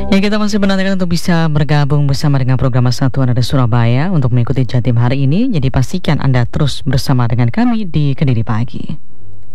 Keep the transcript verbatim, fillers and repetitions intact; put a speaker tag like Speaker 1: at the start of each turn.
Speaker 1: Ya, kita masih menantikan untuk bisa bergabung bersama dengan program Satuan Nada Surabaya untuk mengikuti Jatim hari ini. Jadi pastikan Anda terus bersama dengan kami di Kediri Pagi.